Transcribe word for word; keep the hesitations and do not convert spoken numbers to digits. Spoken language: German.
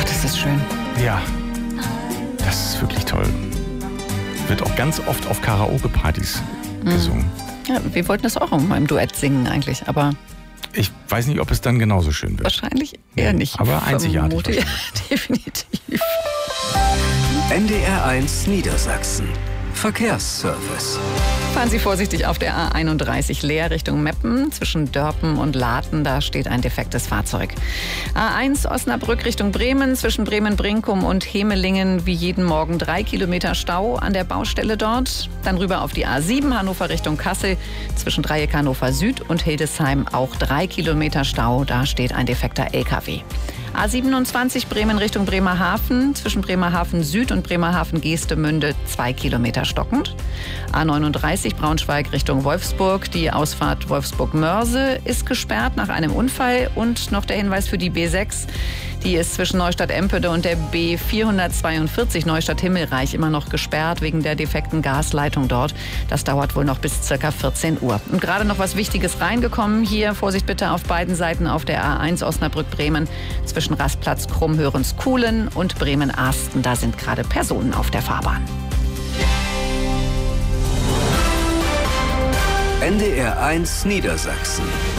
Ach, das ist schön. Ja, das ist wirklich toll. Wird auch ganz oft auf Karaoke-Partys mhm. gesungen. Ja, wir wollten das auch mal im Duett singen eigentlich, aber... Ich weiß nicht, ob es dann genauso schön wird. Wahrscheinlich eher nicht. Aber einzigartig. Ja, definitiv. N D R eins Niedersachsen. Verkehrsservice. Fahren Sie vorsichtig auf der A einunddreißig Leer Richtung Meppen. Zwischen Dörpen und Laten, da steht ein defektes Fahrzeug. A eins Osnabrück Richtung Bremen. Zwischen Bremen-Brinkum und Hemelingen wie jeden Morgen drei Kilometer Stau an der Baustelle dort. Dann rüber auf die A sieben Hannover Richtung Kassel. Zwischen Dreieck Hannover Süd und Hildesheim auch drei Kilometer Stau. Da steht ein defekter L K W. A siebenundzwanzig Bremen Richtung Bremerhaven. Zwischen Bremerhaven Süd und Bremerhaven Geestemünde zwei Kilometer stockend. A neununddreißig Braunschweig Richtung Wolfsburg. Die Ausfahrt Wolfsburg-Mörse ist gesperrt nach einem Unfall. Und noch der Hinweis für die B sechs. Die ist zwischen Neustadt-Empede und der B vierhundertzweiundvierzig Neustadt-Himmelreich immer noch gesperrt wegen der defekten Gasleitung dort. Das dauert wohl noch bis circa vierzehn Uhr. Und gerade noch was Wichtiges reingekommen hier. Vorsicht bitte auf beiden Seiten auf der A eins Osnabrück-Bremen zwischen Rastplatz Krummhörens-Kuhlen und Bremen-Arsten. Da sind gerade Personen auf der Fahrbahn. N D R eins Niedersachsen.